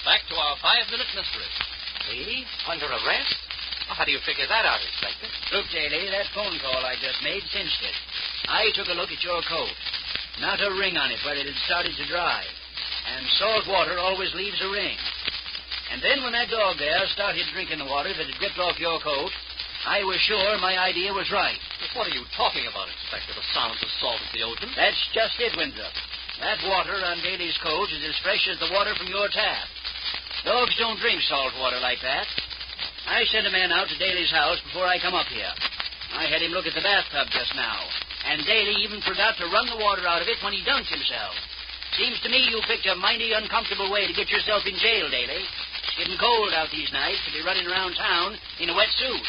back to our 5-minute mystery. Me? Under arrest? Well, how do you figure that out, Inspector? Look, Daly, that phone call I just made cinched it. I took a look at your coat. Not a ring on it where it had started to dry. And salt water always leaves a ring. And then when that dog there started drinking the water that had dripped off your coat, I was sure my idea was right. But what are you talking about, Inspector? The sounds of salt at the ocean? That's just it, Winthrop. That water on Daly's coat is as fresh as the water from your tap. Dogs don't drink salt water like that. I sent a man out to Daly's house before I come up here. I had him look at the bathtub just now. And Daly even forgot to run the water out of it when he dunked himself. Seems to me you picked a mighty uncomfortable way to get yourself in jail, Daly. It's getting cold out these nights to be running around town in a wet suit.